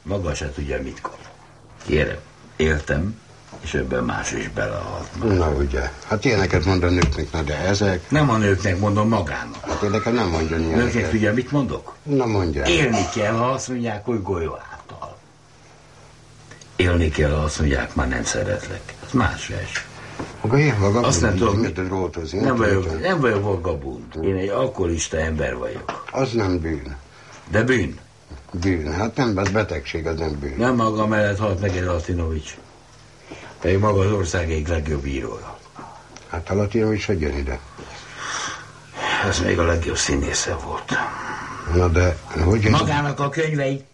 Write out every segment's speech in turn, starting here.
Maga se tudja, mit kap. Kérem, éltem, és ebben más is belehalt. Na ugye, hát ilyeneket mond a nőknek, na de ezek... Nem a nőknek, mondom magának. Hát én nekem nem mondjon ilyeneket. Nőknek tudja, mit mondok? Na mondja. Élni kell, ha azt mondják, hogy golyó által. Élni kell, ha azt mondják, már nem szeretlek. Az más vers. Maga én vagabund? Azt nem tudom. Nem vagyok vagabund. Én egy alkoholista ember vagyok. Az nem bűn. De bűn. Bűn, hát nem, az betegség, az nem bűn. Nem maga mellett halt meg egy Latinovics. Pedig maga az ország egyik legjobb írója. Hát a Latinovics hogy jön ide? Ez még a legjobb színésze volt. Na de, hogy... Magának a könyveit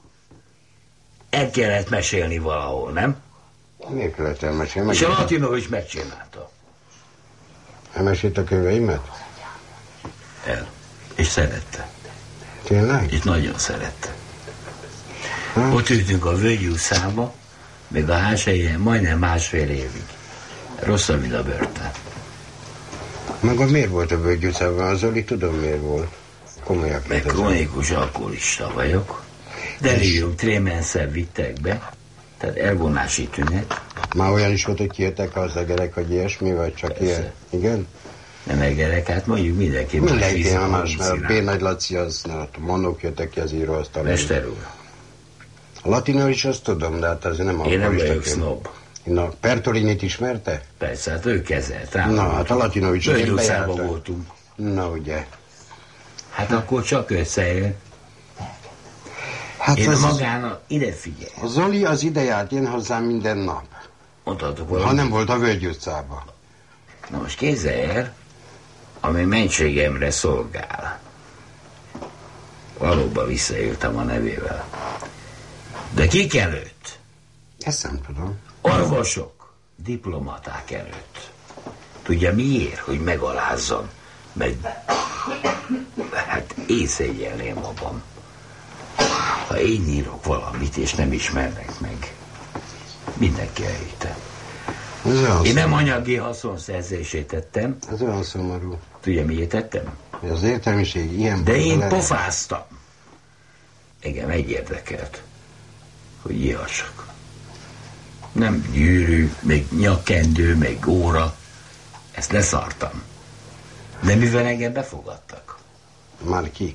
el kellett mesélni valahol, nem? Miért kellett elmesélni? És a Latinovics megcsinálta. Elmesélt a könyveimet? El. És szerette. Tényleg? És nagyon szerette. Ott ültünk a Völgyi utcába, még a házhelyen majdnem másfél évig. Rosszabb, mint a börtön. Maga miért volt a Völgyi utcában? Az Zoli tudom miért volt. Komolyan meg krónikus alkoholista vagyok. Delirium trémenszer vittek be, tehát elvonási tünet. Már olyan is volt, hogy kijöttek az egerek, hogy ilyesmi, vagy csak persze. Ilyen? Igen? Nem egerek, hát mondjuk mindenki más, mert a B. Nagy Laci, az, a Monók jöttek ki az íróasztalon. Mester úr. A Latinovics azt tudom, de hát azért nem én nem vagyok sznob. Na, Pertolinit ismerte? Persze, hát ő kezelt. Na, hát a Latinovics az én bejárta. Voltunk. Na, ugye. Hát akkor csak összejön. Hát én magának ide figyelj. A Zoli az ide járt, jön hozzám minden nap. Mondhatok valamit. Ha nem volt a Völgy utcában. Na most képzelj el, ami mentségemre szolgál. Valóban visszaéltem a nevével. De kik előtt? Ezt nem tudom. Orvosok, diplomaták előtt. Tudja miért? Hogy megalázzam. Meg... Hát én szégyellém magam. Ha én írok valamit, és nem ismernek meg, mindenki elhitte. Én nem anyagi haszonszerzését tettem. Ez olyan szomorú. Tudja, miért tettem? Az értelmiség ilyen... De én pofáztam. Engem egy érdekelt, hogy írhassak. Nem gyűrű, még nyakkendő, még óra. Ezt leszartam. De mivel engem befogadtak? Már kik?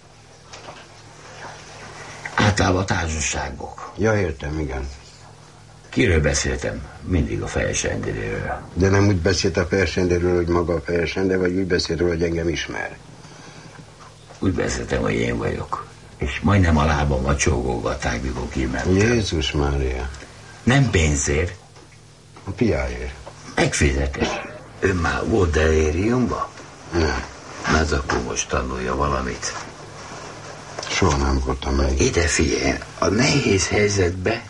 Általában társaságok. Ja, értem, igen. Kiről beszéltem? Mindig a Fejes Endréről. De nem úgy beszélt a Fejes Endréről, hogy maga a Fejes Endre, vagy úgy beszélt róla, hogy engem ismer? Úgy beszéltem, hogy én vagyok. És majdnem a lábamat csókolgatták, mikor kimentem. Jézus Mária. Nem pénzért. A piáért. Megfizetek. Ön már volt delíriumban? Nem. Na, akkor most tanulja valamit. Soha nem voltam meg. Ide figyelj, a nehéz helyzetbe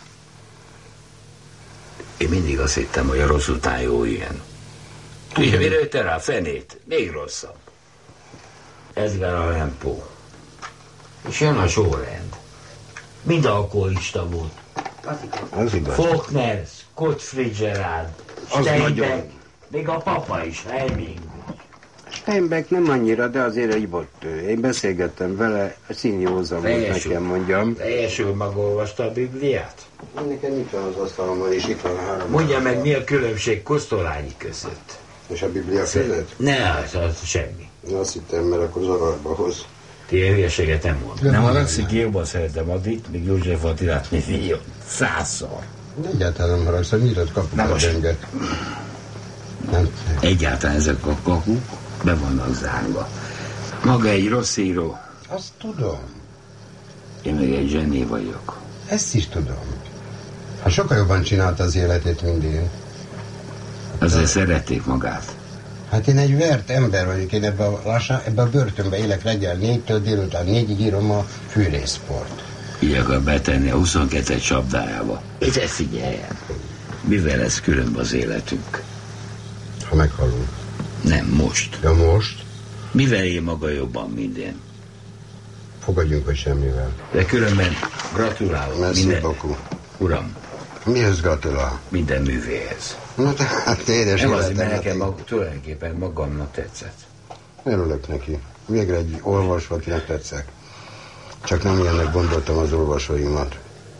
én mindig azt hittem, hogy a rossz után jó ilyen. Tudja, mire jöttem rá? Fenét. Még rosszabb. Edgar Allan Poe. És jön a sorrend. Mind alkoholista volt. Az igaz. Faulkner, Scott Fitzgerald, Steinbeck, még a papa is, Hemingway. Steinbeck nem annyira, de azért ivott ő. Én beszélgettem vele, a színjóza volt, nekem mondjam. Teljesül megolvasta a Bibliát? Nekem itt van az asztalommal, és itt van a 3. Mondja meg, mi a különbség Kosztolányi között? És a Biblia között? Ne, az semmi. Azt hittem, mert akkor zavarba hoz. Ti ilyen hülyeséget nem mond. Nem haragszik, jobban szeretem Adit, még József Attilát, mint így 100-szor. Egyáltalán nem haragszom, nyitott kapuk a denget. Egyáltalán ezek a kakuk be vannak zárva. Maga egy rossz író. Azt tudom. Én meg egy zseni vagyok. Ezt is tudom. Hát sokkal jobban csinálta az életét, mint én. Azért szerették magát. Hát én egy vert ember vagyok, én ebbe a börtönbe élek reggel 4-től délután 4-ig írom a fűrészport. Így akar betenni a 22-es csapdájába. Ide figyeljen. Mivel lesz különb az életünk? Ha meghalunk. Nem, most. Ja, most? Mivel él maga jobban, mint én? Fogadjunk, hogy semmivel. De különben gratulálok. Merci beaucoup. Uram. Mihez gratulál? Minden művéhez. Na tehát édes nem azért, mert nekem tulajdonképpen magamnak tetszett. Örülök neki. Végre egy olvasó, akinek tetszek. Csak nem ilyennek gondoltam az olvasóimat.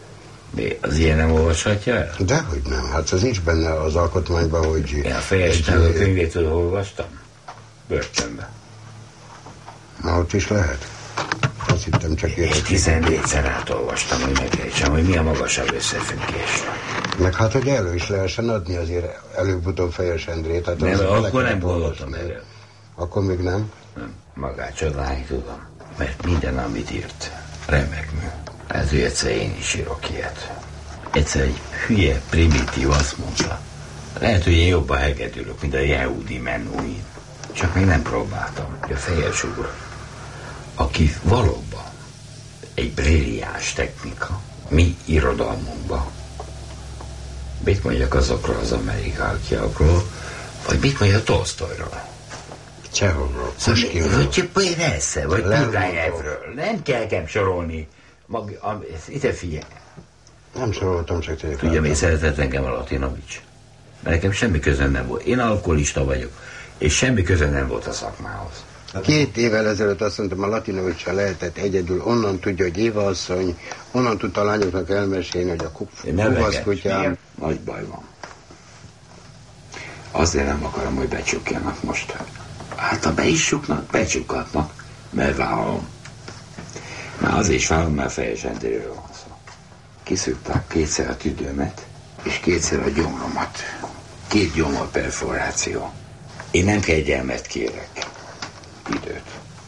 Mi? Az ilyen nem olvashatja el? Dehogy nem, hát ez nincs benne az alkotmányban, hogy... Én a Fejes-Sándor könyvét olvastam? Börtönben. Na, ott is lehet. Azt hittem csak és 14-szer átolvastam, hogy megértsem, hogy mi a magasabb összefüggés. Meg hát, hogy elő is lehessen adni azért előbb-utóbb Fejes Endrét. Hát nem, akkor nem gondoltam elő. Akkor még nem? Nem, magát csodálni tudom. Mert minden, amit írt, remek mű. Hát, hogy egyszer én is írok ilyet. Egyszer egy hülye, primitív azt mondta. Lehet, hogy én jobban hegedülök, mint a Yehudi Menuhin. Csak még nem próbáltam, hogy a Fejes úr, aki valóban egy brilliáns technika, mi irodalmunkban. Mit mondjak azokról az amerikaiakról, vagy mit mondjak Tolsztojról? Csehovról, Puskínról. Vagy persze, vagy Purgájevről. Nem kell nekem sorolni. Ide figyelj. Nem soroltam, csak tényleg. Tudja, miért szeretett engem a Latinovics? Mert nekem semmi közön nem volt. Én alkoholista vagyok, és semmi közön nem volt a szakmához. 2 évvel ezelőtt azt mondtam, a Latinovics-sal lehetett egyedül, onnan tudja, hogy Éva asszony, onnan tudta a lányoknak elmesélni, hogy a kuvaszkutyám. Nagy baj van. Azért nem akarom, hogy becsukjanak most. Hát ha be is csuknak, becsukhatnak, mert vállalom. Már azért is vállalom, mert Fejes Endréről van szó. Kiszűrták 2-szer a tüdőmet, és 2-szer a gyomromat. 2 gyomorperforáció. Én nem kegyelmet kérek. Időt.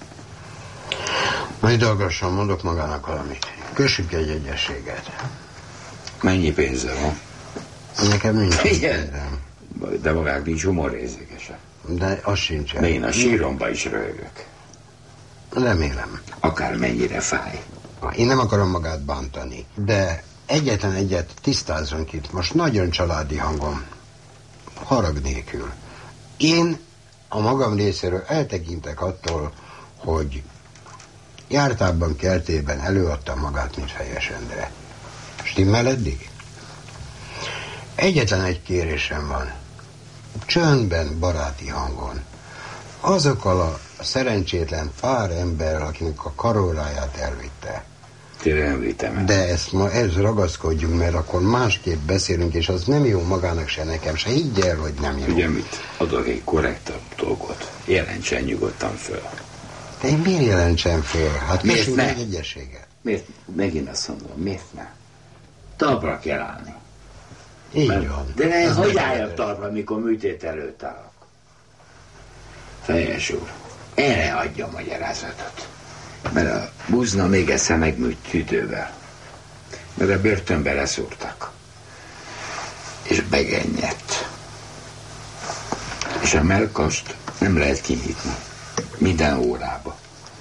Majd dolgosan mondok magának valamit. Kössük egy egyességet. Mennyi pénze van? Nekem nincs pénzem. De magának nincs humorérzékesen. De az sincsen. De én a síromba is röhögök. Remélem. Akármennyire fáj. Én nem akarom magát bántani, de egyetlen egyet tisztázzunk itt. Most nagyon családi hangom. Harag nélkül. Én a magam részéről eltekintek attól, hogy jártában, kertében előadtam magát, mint Fejes Endre. Stimmel eddig? Egyetlen egy kérésem van. Csöndben, baráti hangon. Azokkal a szerencsétlen pár emberrel, akinek a karóráját elvitte. Tényleg nem vittem el. De ez ragaszkodjunk, mert akkor másképp beszélünk, és az nem jó magának se nekem, se higgy el, hogy nem jó. Ugye mit? Adok egy korrektabb dolgot. Jelentsen nyugodtan föl. De én miért jelentsem föl? Hát miért ne? Egy egyességet. Miért? Megint azt mondom, miért ne? Talpra kell állni. Így van. De ne, hogy álljak talpra, amikor műtét előtt állok? Fejes úr, erre adja a magyarázatot. Mert a buzna még egyszer megműt tüdővel. Mert a börtönbe leszúrtak. És begennyett. És a mellkast nem lehet kinyitni. Minden órába.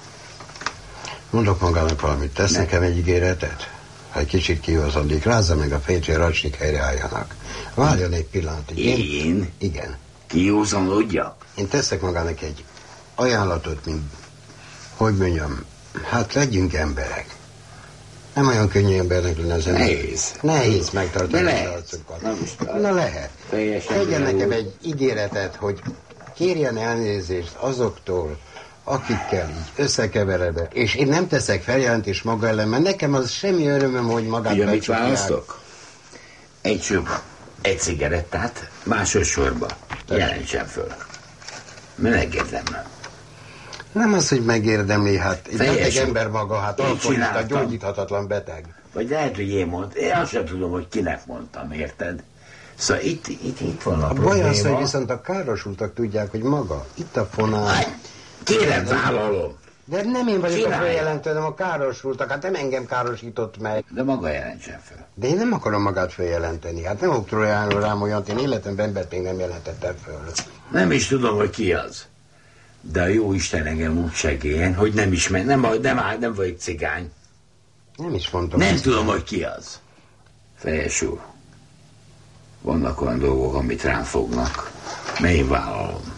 Mondok magának valamit, tesz nekem egy ígéretet? Ha egy kicsit kihozodik, rázza meg a fejét, hogy a racsnik helyreálljanak. Várjon egy pillanatig. Én? Igen. Kihúzódja? Én teszek magának egy ajánlatot, mint, hogy mondjam, hát legyünk emberek. Nem olyan könnyű embernek lenne az ember. Nehéz megtartani az arcunkat. Na lehet. Tegyen nekem egy ígéretet, hogy kérjen elnézést azoktól, akikkel így összekeveredve. És én nem teszek feljelentést maga ellen, mert nekem az semmi örömöm, hogy magát becsukják. Mit választok? Egy csöbb, egy cigarettát, másodszorban jelentsen föl. Megérdemlem. Nem az, hogy megérdemli, hát egy ember maga, hát alkoholista, gyógyíthatatlan beteg. Vagy lehet, hogy én mondtam. Én azt sem tudom, hogy kinek mondtam, érted? Szóval itt van a probléma. Baj az, hogy viszont a károsultak tudják, hogy maga, itt a fonál. Kérem, vállalom. De nem én vagyok a följelentő, hanem a károsultak. Hát nem engem károsított meg. De maga jelentsen fel. De én nem akarom magát följelenteni. Hát nem oktrojálni rám olyant, én életemben embert még nem jelentettem föl. Nem is tudom, hogy ki az. De a jó Isten engem úgy segélyen, hogy nem ismer, nem vagyok cigány. Nem is mondtam. Nem tudom, hogy ki az. Fejes úr, vannak olyan dolgok, amit rám fognak, mert én vállalom.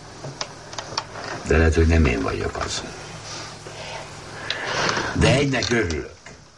De lehet, hogy nem én vagyok az. De egynek örülök,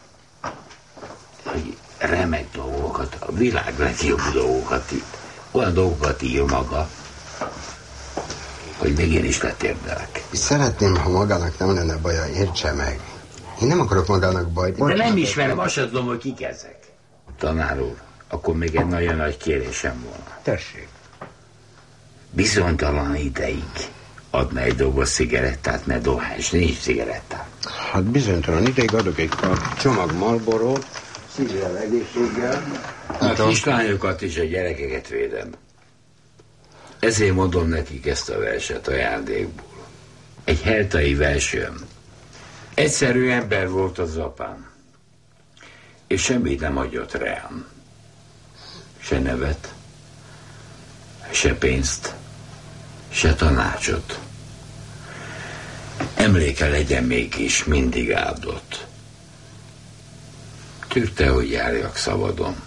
hogy remek dolgokat, a világ legjobb dolgokat, olyan dolgokat ír maga, hogy még én is letérdelek. Szeretném, ha magának nem lenne baja, értse meg. Én nem akarok magának bajt. De nem ismerem, azt sem tudom, hogy kik ezek. Tanár úr, akkor még egy nagyon nagy kérésem volna. Tessék. Bizonytalan ideig adna egy doboz cigarettát, mert dohány, nincs cigarettám. Hát bizonytalan ideig adok egy csomag Marlborót, szívvel, egészséggel. A kislányokat és a gyerekeket védem. Ezért mondom nekik ezt a verset ajándékból. Egy heltai versőm. Egyszerű ember volt az apám, és semmit nem adott rám. Se nevet, se pénzt, se tanácsot. Emléke legyen mégis mindig áldott. Tűrte, hogy járjak szabadon,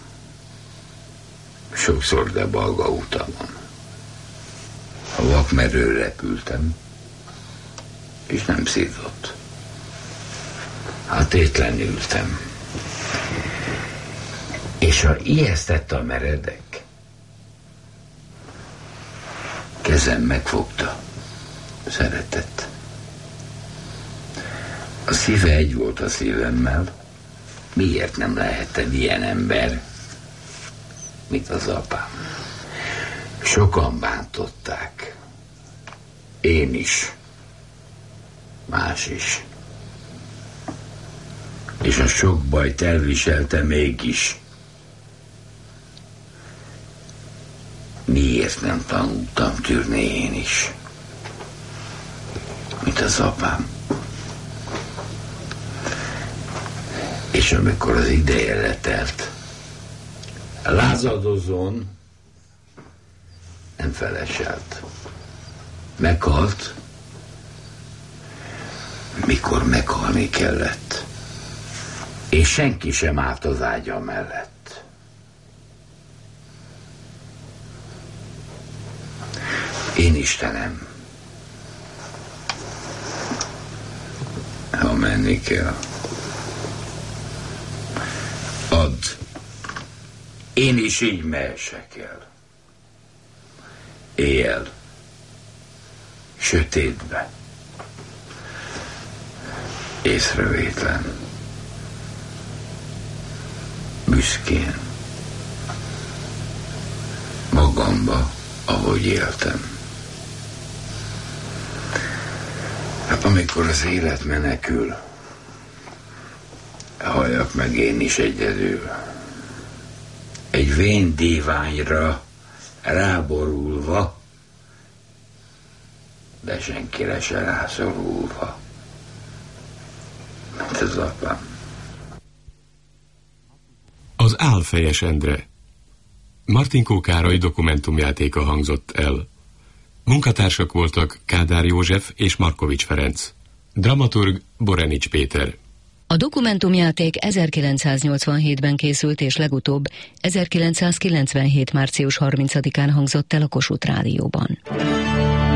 sokszor de balga utamon. A vakmerről repültem, és nem szított. Hát tétlen ültem. És ha ijesztett a meredek, kezem megfogta, szeretett. A szíve egy volt a szívemmel, miért nem lehettem ilyen ember, mint az apám? Sokan bántották, én is, más is. És a sok bajt elviselte mégis. Miért nem tanultam tűrni én is, mint az apám? És amikor az ideje letelt, lázadozón nem feleselt. Meghalt, mikor meghalni kellett, és senki sem állt az ágya mellett. Én Istenem, ha menni kell, add, én is így mehessek el. Éjjel, sötétbe, észrevétlen, büszkén, magamba, ahogy éltem. Amikor az élet menekül, halljak meg én is egyedül, egy vén díványra ráborulva, de senkire se rászorulva, mint az apám. Az Álfejes Endre. Martinkó Károly dokumentumjátéka hangzott el. Munkatársak voltak Kádár József és Markovics Ferenc. Dramaturg Borenics Péter. A dokumentumjáték 1987-ben készült, és legutóbb 1997. március 30-án hangzott el a Kossuth Rádióban.